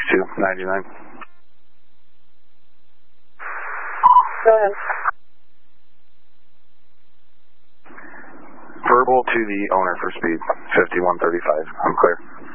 6299. Go ahead. Verbal to the owner for speed, 5135. I'm clear.